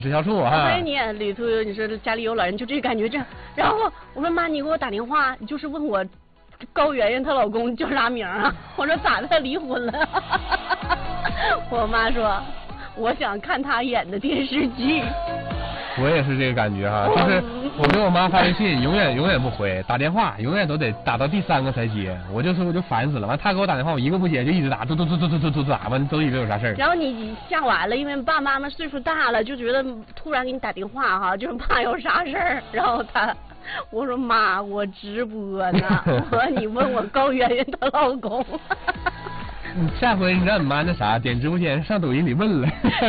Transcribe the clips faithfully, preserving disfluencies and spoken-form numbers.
指销处啊。 欢迎你，里头你说家里有老人就这感觉这，然后我说妈，你给我打电话，你就是问我高圆圆她老公叫啥名啊？我说咋的，他离婚了？我妈说，我想看他演的电视剧。 我也是这个感觉哈，就是我给我妈发微信，永远永远不回，打电话永远都得打到第三个才接，我就说我就烦死了。完，她给我打电话，我一个不接就一直打，嘟嘟嘟嘟嘟嘟嘟打，完都以为有啥事儿。 然后你下完了，因为爸爸妈妈岁数大了，就觉得突然给你打电话哈，就是怕有啥事儿。然后他，我说妈，我直播呢，我说你问我高圆圆她老公。 你下回你让你妈那啥，点直播间上抖音里问了。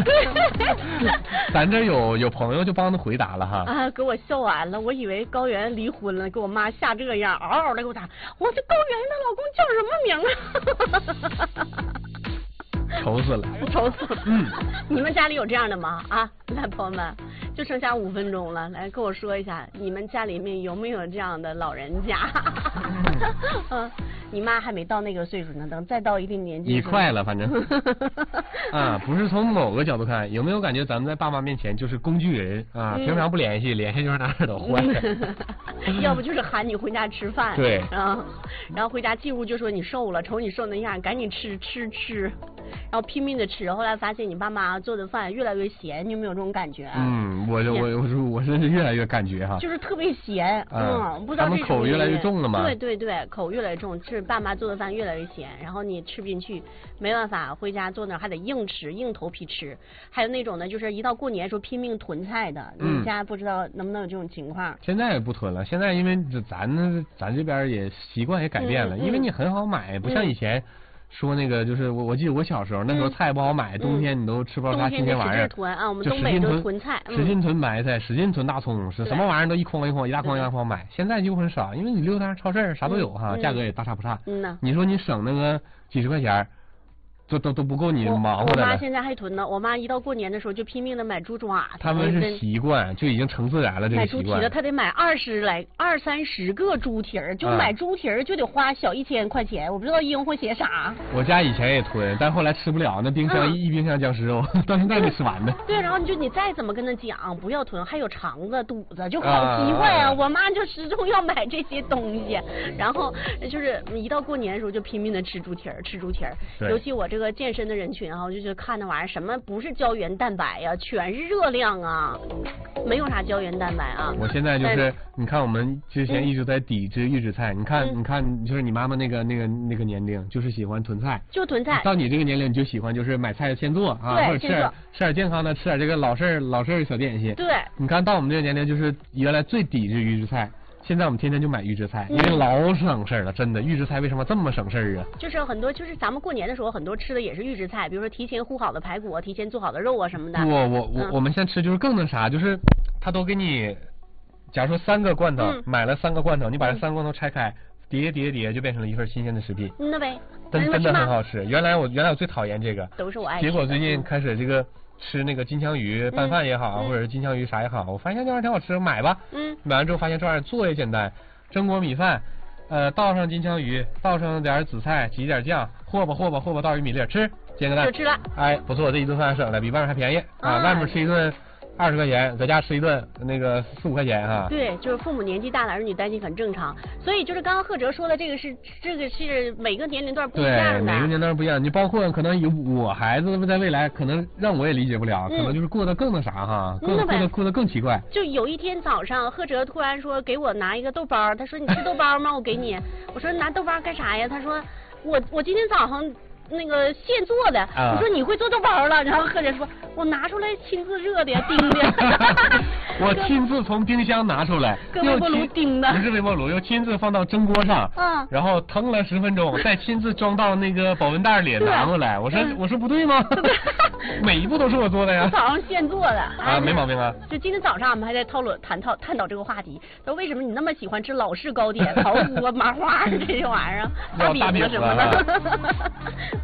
咱这有有朋友就帮他回答了哈。 啊，给我笑完了，我以为高圆离婚了，给我妈吓这样，嗷嗷的给我打。我这高圆圆她老公叫什么名啊？ 愁死了， 愁死了。 嗯， 你们家里有这样的吗？啊，来朋友们，就剩下五分钟了，来跟我说一下，你们家里面有没有这样的老人家？嗯，你妈还没到那个岁数呢，等再到一定年纪， 你快了，反正。啊，不是从某个角度看，有没有感觉咱们在爸妈面前就是工具人啊？嗯、平常不联系，联系就是哪儿都坏。 要不就是喊你回家吃饭， 对， 然后然后回家进屋就说你瘦了，瞅你瘦那样，赶紧吃吃吃。然后拼命的吃，后来发现你爸妈做的饭越来越咸，你有没有这种感觉、啊？ 嗯，我我我我我是越来越感觉哈， 就是特别咸，嗯，嗯不知道他们口越来越重了嘛？ 对对对，口越来越重，是爸妈做的饭越来越咸，然后你吃不进去，没办法，回家做那还得硬吃，硬头皮吃。还有那种呢，就是一到过年时候拼命囤菜的， 嗯、 你家不知道能不能有这种情况？ 现在也不囤了，现在因为咱咱这边也习惯也改变了，嗯嗯、因为你很好买，不像以前。嗯说那个就是我，我记得我小时候那时候菜不好买，嗯、冬天你都吃不着啥新鲜玩意儿。 囤啊，我们东北都囤菜， 使劲囤白菜，使劲囤大葱，是什么玩意儿都一筐一筐，一大筐一大筐买。现在就很少，因为你溜达超市啥都有哈，嗯、价格也大差不差。 嗯呐， 你说你省那个几十块钱。都都都不够你忙活的了。 我妈现在还囤呢，我妈一到过年的时候就拼命的买猪爪。 他们是习惯，就已经成自然了这个习惯。 买猪蹄了，她得买二十来二三十个猪蹄儿，就买猪蹄儿就得花小一千块钱，我不知道英会写啥。 我家以前也囤，但后来吃不了，那冰箱一、嗯、一冰箱僵尸肉，到现在没吃完呢。 对，然后你就你再怎么跟他讲不要囤，还有肠子肚子，就好奇怪啊！啊我妈就始终要买这些东西，然后就是一到过年的时候就拼命的吃猪蹄儿，吃猪蹄儿，尤其我这个健身的人群啊，我就觉得看那玩意儿什么不是胶原蛋白呀、啊，全是热量啊，没有啥胶原蛋白啊。 我现在就是你看我们之前一直在抵制预制菜，嗯、你看你看就是你妈妈那个那个那个年龄就是喜欢囤菜， 就囤菜。 到你这个年龄你就喜欢就是买菜现做啊，或者吃点吃点健康的，吃点这个老式老式小点心。 对， 你看到我们这个年龄就是原来最抵制预制菜。现在我们天天就买预制菜，因为老省事儿了，真的。预制菜为什么这么省事儿啊？ 就是很多，就是咱们过年的时候，很多吃的也是预制菜，比如说提前烀好的排骨，提前做好的肉啊什么的。 我我我、嗯、我们现在吃就是更那啥，就是他都给你，假如说三个罐头，嗯、买了三个罐头，你把这三个罐头拆开，叠叠叠就变成了一份新鲜的食品。 嗯，那呗， 真真的很好吃。原来我原来我最讨厌这个， 都是我爱吃。 结果最近开始这个。吃那个金枪鱼拌饭也好，嗯、或者是金枪鱼啥也好，我发现这玩意儿挺好吃，买吧。嗯。买完之后发现这玩意儿做也简单，蒸锅米饭，呃，倒上金枪鱼，倒上点紫菜，挤点酱，和吧和吧和吧倒玉米粒，吃，煎个蛋。 就吃了。 哎，不错，这一顿饭省了，比外面还便宜啊！ 嗯、 外面吃一顿二十块钱，在家吃一顿那个四五块钱哈。 对，就是父母年纪大了，儿女担心很正常。所以就是刚刚贺哲说的这个是这个是每个年龄段不一样的。 对，每个年龄段不一样。你包括可能有我孩子在未来，可能让我也理解不了，嗯、可能就是过得更那啥哈，过得过得过得更奇怪。 就有一天早上，贺哲突然说给我拿一个豆包，他说你吃豆包吗？我给你。我说拿豆包干啥呀？他说我我今天早上。那个现做的， 啊、 我说你会做豆包了，然后贺哲说，我拿出来亲自热的叮的， 我亲自从冰箱拿出来， 跟微波炉叮的， 不是微波炉，又亲自放到蒸锅上， 嗯， 然后腾了十分钟，再亲自装到那个保温袋里拿过来。我说、嗯、我说不对吗？每一步都是我做的呀。 早上现做的啊，没毛病啊。 就今天早上我们还在讨论探讨探讨这个话题，说为什么你那么喜欢吃老式糕点、桃麸、麻花这些玩意儿，大饼啊什么的。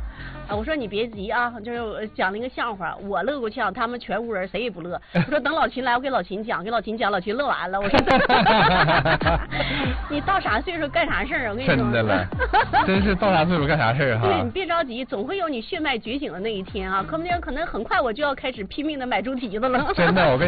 啊，我说你别急啊，就是讲了一个笑话，我乐够呛，他们全屋人谁也不乐。我说等老秦来，我给老秦讲，给老秦讲，老秦乐完了。我说你到啥岁数干啥事儿啊？我跟你说， 真的了，真是到啥岁数干啥事儿哈。 对你别着急，总会有你血脉觉醒的那一天啊！可能可能很快我就要开始拼命的买猪蹄子了。 真的，我跟。